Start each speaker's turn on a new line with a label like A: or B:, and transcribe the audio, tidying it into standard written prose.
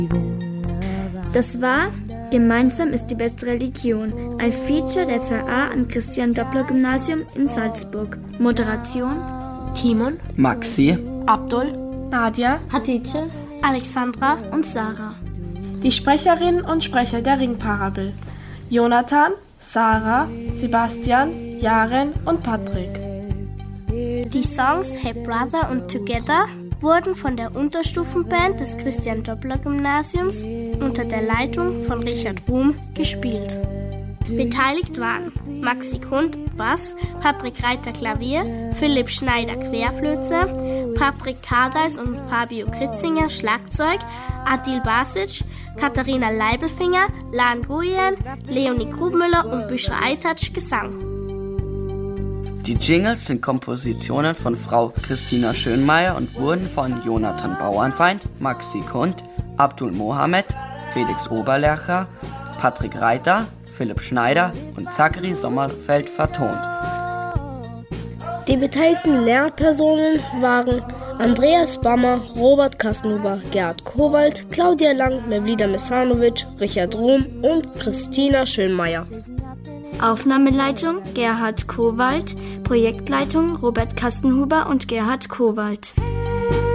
A: Das war Gemeinsam ist die beste Religion, ein Feature der 2a am Christian-Doppler-Gymnasium in Salzburg. Moderation
B: Timon,
C: Maxi,
D: Abdul, Nadia,
E: Hatice,
A: Alexandra und Sarah.
D: Die Sprecherinnen und Sprecher der Ringparabel: Jonathan, Sarah, Sebastian, Jaren und Patrick.
F: Die Songs Hey Brother und Together wurden von der Unterstufenband des Christian-Doppler-Gymnasiums unter der Leitung von Richard Ruhm gespielt. Beteiligt waren Maxi Kund, Bass, Patrick Reiter, Klavier, Philipp Schneider, Querflöte, Patrick Kardeis und Fabio Kritzinger, Schlagzeug, Adil Basic, Katharina Leibelfinger, Lan Guyen, Leonie Grubmüller und Büschra Aytatsch, Gesang.
C: Die Jingles sind Kompositionen von Frau Christina Schönmeier und wurden von Jonathan Bauernfeind, Maxi Kund, Abdul Mohammed, Felix Oberlercher, Patrick Reiter, Philipp Schneider und Zachary Sommerfeld vertont.
E: Die beteiligten Lehrpersonen waren Andreas Bammer, Robert Kasnuber, Gerhard Kowald, Claudia Lang, Mevlida Mesanovic, Richard Ruhm und Christina Schönmeier.
A: Aufnahmeleitung Gerhard Kowald, Projektleitung Robert Kastenhuber und Gerhard Kowald.